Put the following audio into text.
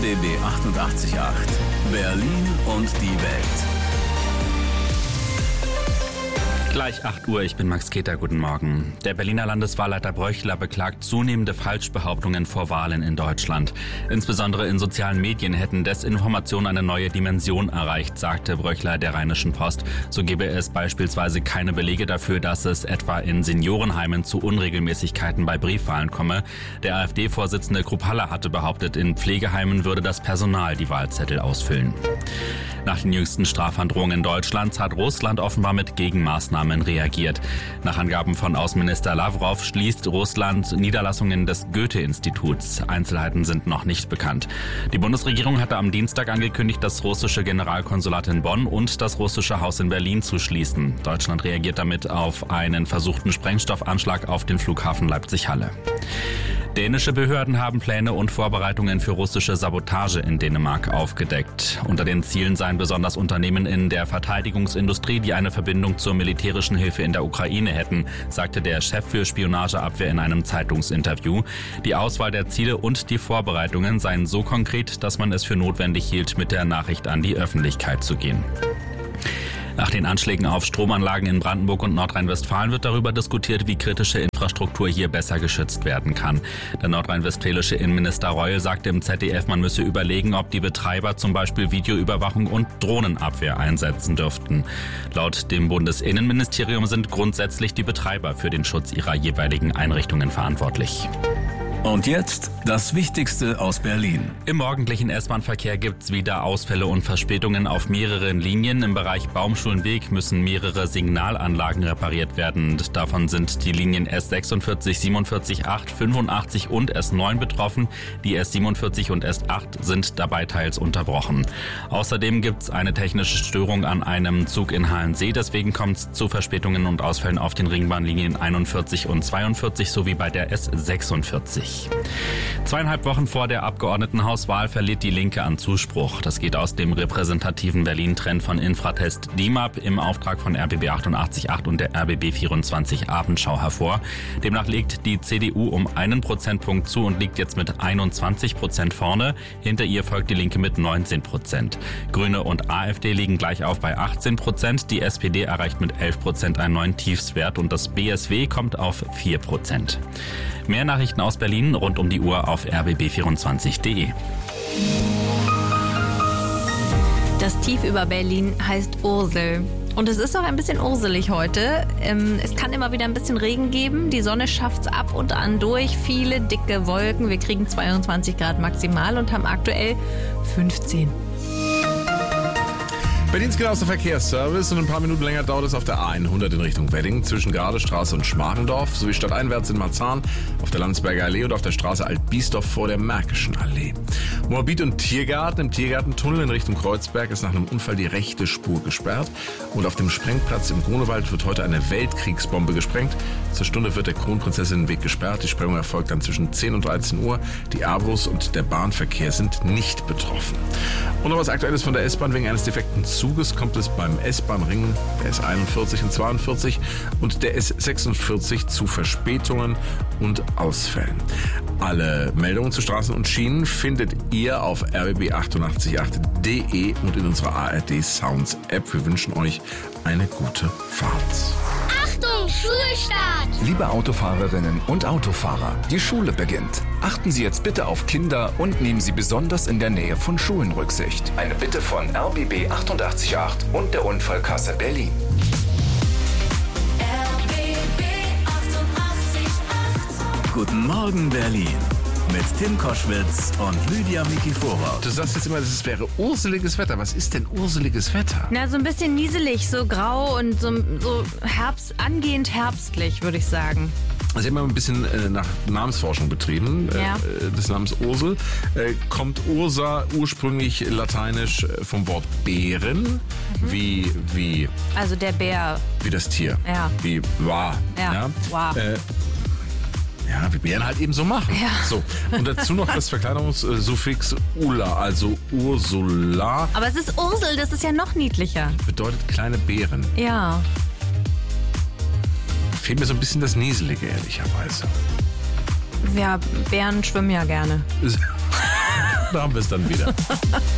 RBB 88.8. Berlin und die Welt. Gleich 8 Uhr, ich bin Max Keter, guten Morgen. Der Berliner Landeswahlleiter Bröchler beklagt zunehmende Falschbehauptungen vor Wahlen in Deutschland. Insbesondere in sozialen Medien hätten Desinformationen eine neue Dimension erreicht, sagte Bröchler der Rheinischen Post. So gebe es beispielsweise keine Belege dafür, dass es etwa in Seniorenheimen zu Unregelmäßigkeiten bei Briefwahlen komme. Der AfD-Vorsitzende Kruppalla hatte behauptet, in Pflegeheimen würde das Personal die Wahlzettel ausfüllen. Nach den jüngsten Strafandrohungen Deutschlands hat Russland offenbar mit Gegenmaßnahmen reagiert. Nach Angaben von Außenminister Lavrov schließt Russland Niederlassungen des Goethe-Instituts. Einzelheiten sind noch nicht bekannt. Die Bundesregierung hatte am Dienstag angekündigt, das russische Generalkonsulat in Bonn und das russische Haus in Berlin zu schließen. Deutschland reagiert damit auf einen versuchten Sprengstoffanschlag auf den Flughafen Leipzig-Halle. Dänische Behörden haben Pläne und Vorbereitungen für russische Sabotage in Dänemark aufgedeckt. Unter den Zielen seien besonders Unternehmen in der Verteidigungsindustrie, die eine Verbindung zur militärischen Hilfe in der Ukraine hätten, sagte der Chef für Spionageabwehr in einem Zeitungsinterview. Die Auswahl der Ziele und die Vorbereitungen seien so konkret, dass man es für notwendig hielt, mit der Nachricht an die Öffentlichkeit zu gehen. Nach den Anschlägen auf Stromanlagen in Brandenburg und Nordrhein-Westfalen wird darüber diskutiert, wie kritische Infrastruktur hier besser geschützt werden kann. Der nordrhein-westfälische Innenminister Reul sagte im ZDF, man müsse überlegen, ob die Betreiber zum Beispiel Videoüberwachung und Drohnenabwehr einsetzen dürften. Laut dem Bundesinnenministerium sind grundsätzlich die Betreiber für den Schutz ihrer jeweiligen Einrichtungen verantwortlich. Und jetzt das Wichtigste aus Berlin. Im morgendlichen S-Bahn-Verkehr gibt's wieder Ausfälle und Verspätungen auf mehreren Linien. Im Bereich Baumschulenweg müssen mehrere Signalanlagen repariert werden. Davon sind die Linien S46, 47, 8, 85 und S9 betroffen. Die S47 und S8 sind dabei teils unterbrochen. Außerdem gibt's eine technische Störung an einem Zug in Halensee. Deswegen kommt's zu Verspätungen und Ausfällen auf den Ringbahnlinien 41 und 42 sowie bei der S46. 2,5 Wochen vor der Abgeordnetenhauswahl verliert die Linke an Zuspruch. Das geht aus dem repräsentativen Berlin-Trend von Infratest DIMAP im Auftrag von RBB 88.8 und der RBB 24 Abendschau hervor. Demnach legt die CDU um 1 Prozentpunkt zu und liegt jetzt mit 21% vorne. Hinter ihr folgt die Linke mit 19%. Grüne und AfD liegen gleich auf bei 18%. Die SPD erreicht mit 11% einen neuen Tiefswert und das BSW kommt auf 4%. Mehr Nachrichten aus Berlin rund um die Uhr auf rbb24.de. Das Tief über Berlin heißt Ursel. Und es ist auch ein bisschen urselig heute. Es kann immer wieder ein bisschen Regen geben. Die Sonne schafft's ab und an durch. Viele dicke Wolken. Wir kriegen 22 Grad maximal und haben aktuell 15. Berlins genauester Verkehrsservice und ein paar Minuten länger dauert es auf der A100 in Richtung Wedding zwischen Garadestraße und Schmargendorf sowie stadteinwärts in Marzahn auf der Landsberger Allee und auf der Straße Alt-Biesdorf vor der Märkischen Allee. Moabit und Tiergarten. Im Tiergartentunnel in Richtung Kreuzberg ist nach einem Unfall die rechte Spur gesperrt und auf dem Sprengplatz im Grunewald wird heute eine Weltkriegsbombe gesprengt. Zur Stunde wird der Kronprinzessinnenweg gesperrt. Die Sprengung erfolgt dann zwischen 10 und 13 Uhr. Die Abus und der Bahnverkehr sind nicht betroffen. Und noch was Aktuelles von der S-Bahn. Wegen eines defekten Zuges kommt es beim S-Bahn-Ring der S41 und 42 und der S46 zu Verspätungen und Ausfällen. Alle Meldungen zu Straßen und Schienen findet ihr auf rbb888.de und in unserer ARD Sounds App. Wir wünschen euch eine gute Fahrt. Achtung, Schulstart! Liebe Autofahrerinnen und Autofahrer, die Schule beginnt. Achten Sie jetzt bitte auf Kinder und nehmen Sie besonders in der Nähe von Schulen Rücksicht. Eine Bitte von RBB 88.8 und der Unfallkasse Berlin. RBB 88.8. Guten Morgen Berlin mit Tim Koschwitz und Lydia Mikifora. Du sagst jetzt immer, es wäre urseliges Wetter. Was ist denn urseliges Wetter? Na, so ein bisschen nieselig, so grau und so angehend herbstlich, würde ich sagen. Also ich habe mal ein bisschen nach Namensforschung betrieben, des Namens Ursel. Kommt Ursa ursprünglich lateinisch vom Wort Bären, wie Also der Bär. wie das Tier, Ja. wie war. Ja, wow. Wie Bären halt eben so machen. Ja. So. Und dazu noch das Verkleinerungssuffix Ula, also Ursula. Aber es ist Ursel, das ist ja noch niedlicher. Bedeutet kleine Bären. Ja. Fehlt mir so ein bisschen das Nieselige, ehrlicherweise. Ja, Bären schwimmen ja gerne. Da haben wir es dann wieder.